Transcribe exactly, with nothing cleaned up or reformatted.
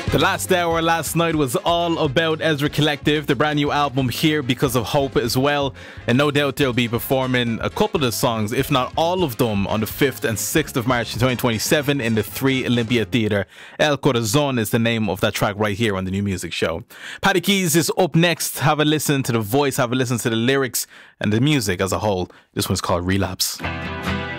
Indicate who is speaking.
Speaker 1: The last hour last night was all about Ezra Collective, the brand new album Here Because of Hope as well. And no doubt they'll be performing a couple of the songs, if not all of them, on the fifth and sixth of March in twenty twenty-seven in the three Olympia Theatre. El Corazon is the name of that track right here on the New Music Show. Paddy Keys is up next. Have a listen to the voice, have a listen to the lyrics and the music as a whole. This one's called Relapse.